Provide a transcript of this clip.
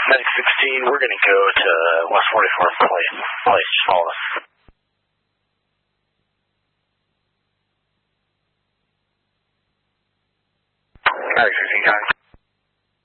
Medic 16, we're going to go to West 44th Place. Just follow us. Medic 16, guys.